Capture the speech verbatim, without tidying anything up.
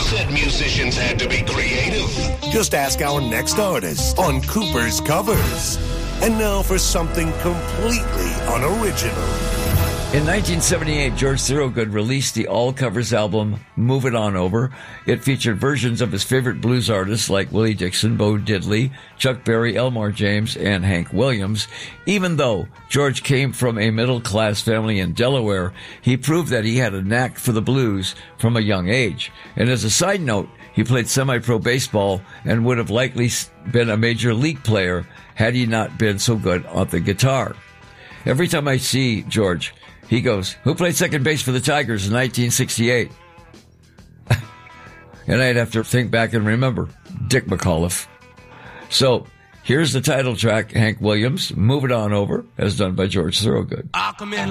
said musicians had to be creative. Just ask our next artist on Cooper's Covers. And now for something completely unoriginal. In nineteen seventy-eight, George Thorogood released the all-covers album, Move It On Over. It featured versions of his favorite blues artists like Willie Dixon, Bo Diddley, Chuck Berry, Elmore James, and Hank Williams. Even though George came from a middle-class family in Delaware, he proved that he had a knack for the blues from a young age. And as a side note, he played semi-pro baseball and would have likely been a major league player had he not been so good on the guitar. Every time I see George, he goes, "Who played second base for the Tigers in nineteen sixty-eight? And I'd have to think back and remember, Dick McAuliffe. So here's the title track, Hank Williams, Move It On Over, as done by George Thorogood.